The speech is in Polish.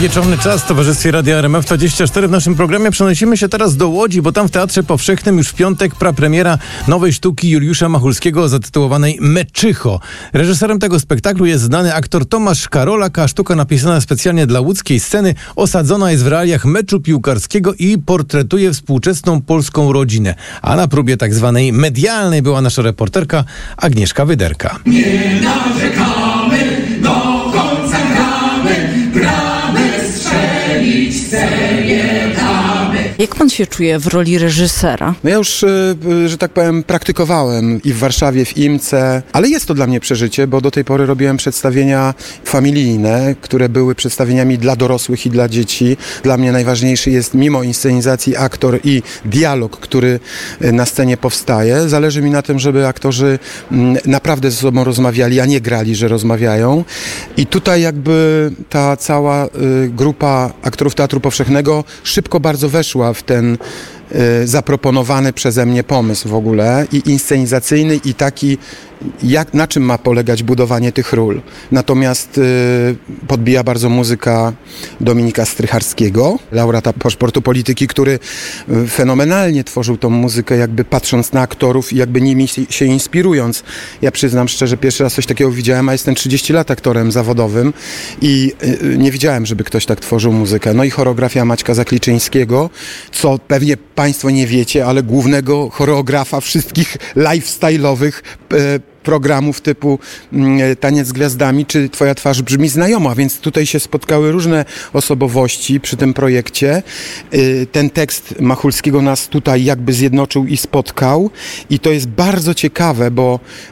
Wieczorny czas w towarzystwie Radia RMF24. W naszym programie przenosimy się teraz do Łodzi, bo tam w Teatrze Powszechnym już w piątek prapremiera nowej sztuki Juliusza Machulskiego zatytułowanej Meczycho. Reżyserem tego spektaklu jest znany aktor Tomasz Karolak, a sztuka napisana specjalnie dla łódzkiej sceny osadzona jest w realiach meczu piłkarskiego i portretuje współczesną polską rodzinę. A na próbie tak zwanej medialnej była nasza reporterka Agnieszka Wyderka. Nie narzekamy, do końca gramy, strzelić nie damy. Jak pan się czuje w roli reżysera? No ja już, że tak powiem, praktykowałem i w Warszawie, w IMCE, ale jest to dla mnie przeżycie, bo do tej pory robiłem przedstawienia familijne, które były przedstawieniami dla dorosłych i dla dzieci. Dla mnie najważniejszy jest, mimo inscenizacji, aktor i dialog, który na scenie powstaje. Zależy mi na tym, żeby aktorzy naprawdę ze sobą rozmawiali, a nie grali, że rozmawiają. I tutaj jakby ta cała grupa aktorów Teatru Powszechnego szybko bardzo weszła w ten zaproponowany przeze mnie pomysł w ogóle i inscenizacyjny i taki, na czym ma polegać budowanie tych ról. Natomiast podbija bardzo muzyka Dominika Strycharskiego, laureata Paszportu Polityki, który fenomenalnie tworzył tą muzykę, jakby patrząc na aktorów i jakby nimi się inspirując. Ja przyznam szczerze, pierwszy raz coś takiego widziałem, a jestem 30 lat aktorem zawodowym i nie widziałem, żeby ktoś tak tworzył muzykę. No i choreografia Maćka Zakliczyńskiego, co pewnie Państwo nie wiecie, ale głównego choreografa wszystkich lifestyle'owych programów typu Taniec z Gwiazdami czy Twoja twarz brzmi znajomo, więc tutaj się spotkały różne osobowości przy tym projekcie. Ten tekst Machulskiego nas tutaj jakby zjednoczył i spotkał i to jest bardzo ciekawe, bo